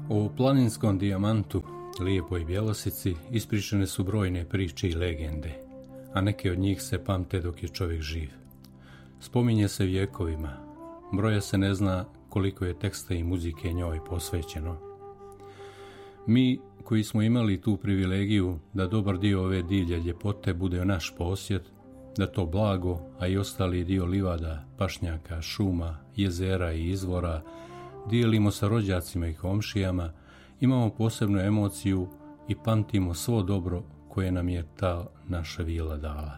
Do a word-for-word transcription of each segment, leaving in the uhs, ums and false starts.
O planinskom dijamantu, lijepoj Bjelosici, ispričane su brojne priče i legende, a neke od njih se pamte dok je čovjek živ. Spominje se vjekovima, broja se ne zna koliko je teksta i muzike njoj posvećeno. Mi, koji smo imali tu privilegiju da dobar dio ove divlje ljepote bude naš posjed, da to blago, a i ostali dio livada, pašnjaka, šuma, jezera i izvora dijelimo sa rođacima i komšijama, imamo posebnu emociju i pamtimo svo dobro koje nam je ta naša vila dala.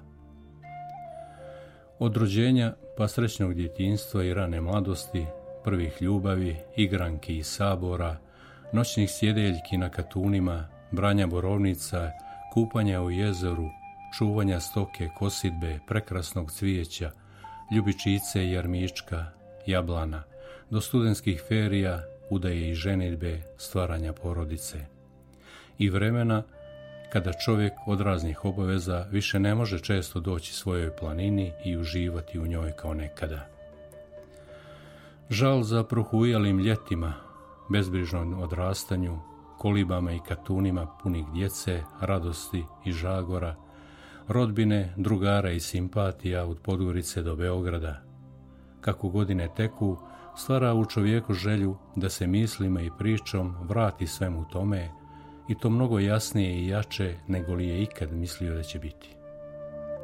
Od rođenja pa srećnog djetinjstva i rane mladosti, prvih ljubavi, igranki i sabora, noćnih sjedeljki na katunima, branja borovnica, kupanja u jezeru, čuvanja stoke, kosidbe, prekrasnog cvijeća, ljubičice i jarmička, jablana, do studentskih ferija, udaje i ženidbe, stvaranja porodice. I vremena kada čovjek od raznih obaveza više ne može često doći svojoj planini i uživati u njoj kao nekada. Žal za prohujalim ljetima, bezbrižnom odrastanju, kolibama i katunima punih djece, radosti i žagora, rodbine, drugara i simpatija od Podgorice do Beograda. Kako godine teku, stvara u čovjeku želju da se mislima i pričom vrati svemu tome, i to mnogo jasnije i jače nego li je ikad mislio da će biti.